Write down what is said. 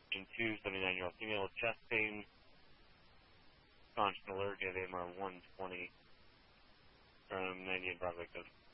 In 279-year-old female with chest pain, constant alert, you have AMR 120 from 98 Broadway Coast.